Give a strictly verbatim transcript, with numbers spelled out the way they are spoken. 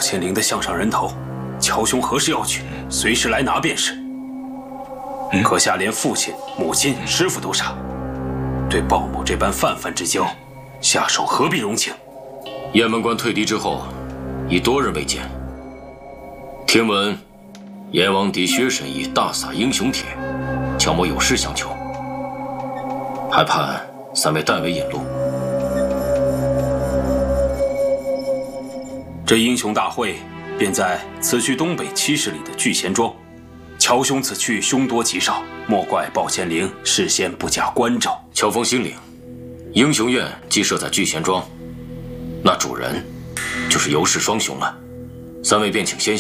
仙陵的项上人头，乔兄何时要去，随时来拿便是。嗯、阁下连父亲、母亲、师傅都杀，对鲍某这般泛泛之交，下手何必容情？ 雁门关退敌之后，已多日未见。听闻阎王嫡薛神医大撒英雄帖，乔某有事相求，还盼三位代为引路。 这英雄大会便在此去东北七十里的聚贤庄。乔兄此去凶多吉少，莫怪鲍仙陵事先不加关照。 乔峰心领，英雄院既设在聚贤庄，那主人就是尤氏双雄了。三位便请先行。